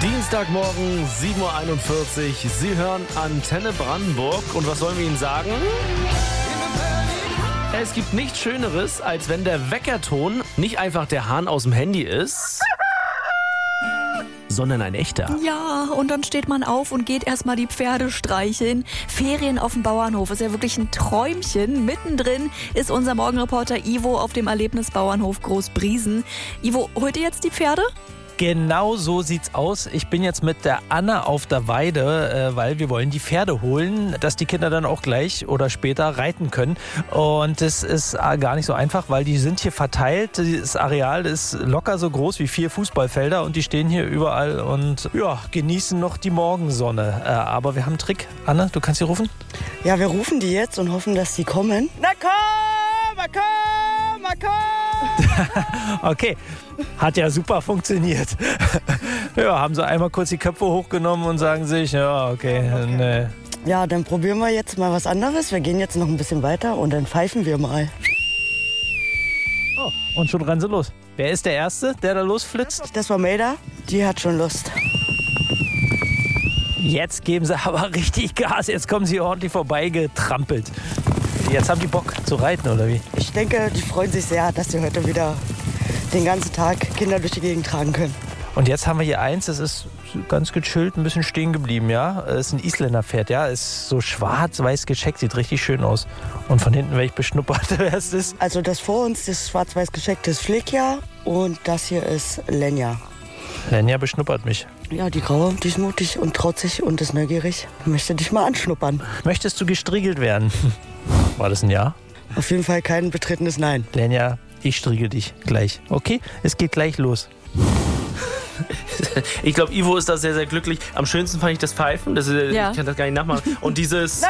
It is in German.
Dienstagmorgen, 7.41 Uhr. Sie hören Antenne Brandenburg. Und was sollen wir Ihnen sagen? Es gibt nichts Schöneres, als wenn der Weckerton nicht einfach der Hahn aus dem Handy ist, sondern ein echter. Ja, und dann steht man auf und geht erstmal die Pferde streicheln. Ferien auf dem Bauernhof ist ja wirklich ein Träumchen. Mittendrin ist unser Morgenreporter Ivo auf dem Erlebnisbauernhof Großbriesen. Ivo, holt ihr jetzt die Pferde? Genau so sieht's aus. Ich bin jetzt mit der Anna auf der Weide, weil wir wollen die Pferde holen, dass die Kinder dann auch gleich oder später reiten können. Und das ist gar nicht so einfach, weil die sind hier verteilt. Das Areal ist locker so groß wie 4 Fußballfelder und die stehen hier überall und ja, genießen noch die Morgensonne. Aber wir haben einen Trick. Anna, du kannst sie rufen? Ja, wir rufen die jetzt und hoffen, dass die kommen. Na komm! Okay, hat ja super funktioniert. Ja, haben sie einmal kurz die Köpfe hochgenommen und sagen sich, ja, okay. Nee. Ja, dann probieren wir jetzt mal was anderes. Wir gehen jetzt noch ein bisschen weiter und dann pfeifen wir mal. Oh, und schon rennen sie los. Wer ist der Erste, der da losflitzt? Das war Maida, die hat schon Lust. Jetzt geben sie aber richtig Gas. Jetzt kommen sie ordentlich vorbeigetrampelt. Jetzt haben die Bock zu reiten, oder wie? Ich denke, die freuen sich sehr, dass sie heute wieder den ganzen Tag Kinder durch die Gegend tragen können. Und jetzt haben wir hier eins, das ist ganz gechillt, ein bisschen stehen geblieben, ja. Das ist ein Isländerpferd, ja. Ist so schwarz-weiß gecheckt, sieht richtig schön aus. Und von hinten werde ich beschnuppert, wer es ist. Also das vor uns, das schwarz-weiß gecheckte ist Flikja und das hier ist Lenja. Lenja beschnuppert mich. Ja, die Graue, die ist mutig und trotzig und ist neugierig. Möchte dich mal anschnuppern. Möchtest du gestriegelt werden? War das ein Ja? Auf jeden Fall kein betretenes Nein. Lenja, ich striegel dich gleich. Okay, es geht gleich los. Ich glaube, Ivo ist da sehr, sehr glücklich. Am schönsten fand ich das Pfeifen. Ich kann das gar nicht nachmachen. Und dieses...